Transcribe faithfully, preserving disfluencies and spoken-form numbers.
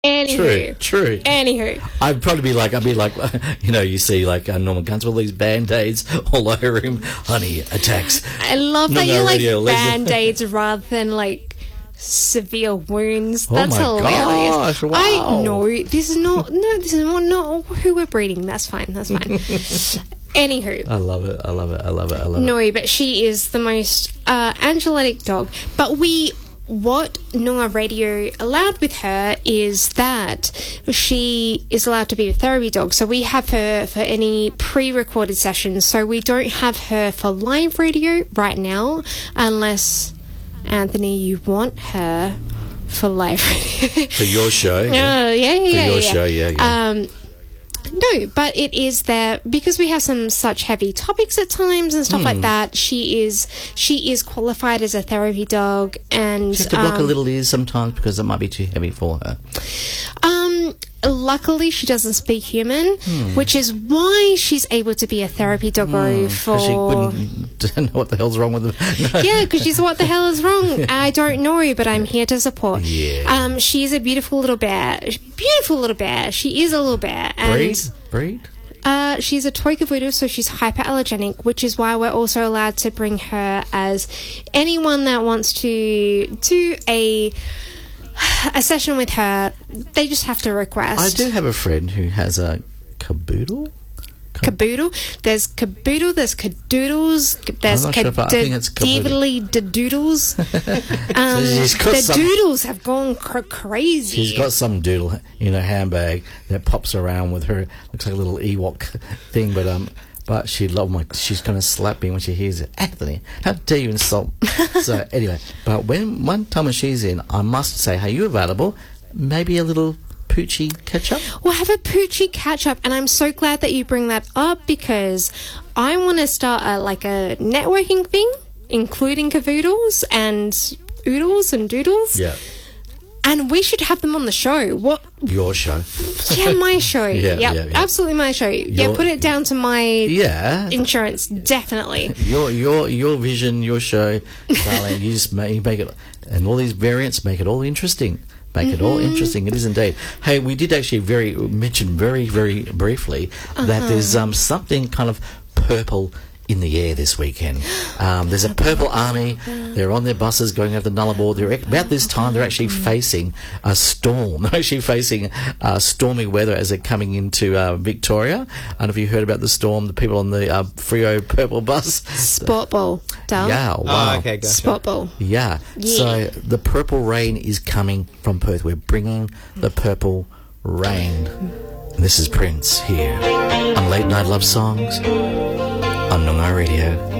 Anywho. True, true. Anywho. I'd probably be like, I'd be like, you know, you see like uh, Norman Guns with all these band-aids all over him. Honey, attacks. I love No, that no, you like radio legend. band-aids rather than like severe wounds. Oh That's my hilarious. gosh, wow. I know this is not no, this is not, not who we're breeding. That's fine. That's fine. Anywho. I love it. I love it. I love it. I love No, it. but she is the most uh, angelic dog. But we, what Noongar Radio allowed with her is that she is allowed to be a therapy dog. So we have her for any pre-recorded sessions. So we don't have her for live radio right now, unless, Anthony, you want her for live radio. For your show. Oh, Yeah. yeah, yeah, For yeah. your yeah. show, yeah, yeah. Um, no, but it is there because we have some such heavy topics at times and stuff Hmm. like that. She is she is qualified as a therapy dog, and She has to block um, a little ears sometimes because it might be too heavy for her. Um, luckily, she doesn't speak human, which is why she's able to be a therapy doggo for. 'Cause she wouldn't know what the hell's wrong with her. No. Yeah, because she's what the hell is wrong? I don't know, but I'm here to support. Yeah. Um, she's a beautiful little bear. Beautiful little bear. She is a little bear. And Breed? Breed? Uh, she's a toy cavoodle, so she's hyperallergenic, which is why we're also allowed to bring her as anyone that wants to do a a session with her. They just have to request. I do have a friend who has a caboodle. Caboodle. There's caboodle. There's cadoodles. There's not sure if I- I think it's caboodle. doodles. Um, she's got the some- doodles have gone cr- crazy. She's got some doodle in her handbag that pops around with her. Looks like a little Ewok thing, but um, but she love my. She's gonna slap me when she hears it. Anthony, how dare you insult? So anyway, but when one time when she's in, I must say, hey, you available? Maybe a little Poochie catch up. We'll have a Poochie catch up, and I'm so glad that you bring that up because I want to start a, like a networking thing, including cavoodles and oodles and doodles. Yeah, And we should have them on the show. What? your show. Yeah, my show. Yeah, yep, yeah, yeah. absolutely my show. yeah, Your- put it down to my Yeah, insurance, definitely. your your your vision, your show, darling. You just make, you make it, and all these variants make it all interesting. Make it all interesting. It is indeed. Hey, we did actually very mention very very briefly that there's um something kind of purple in the air this weekend. Um, there's a purple army. They're on their buses going over the Nullarbor. They're about this time. They're actually facing a storm. They're actually facing uh, stormy weather as they're coming into uh, Victoria. I don't know if you heard about the storm. The people on the uh, Freo purple bus. Sport ball, Dal. Yeah, wow. Oh, okay, gotcha. Sport ball. Yeah. Yeah. So the purple rain is coming from Perth. We're bringing the purple rain. This is Prince here on Late Night Love Songs on Noongar Radio.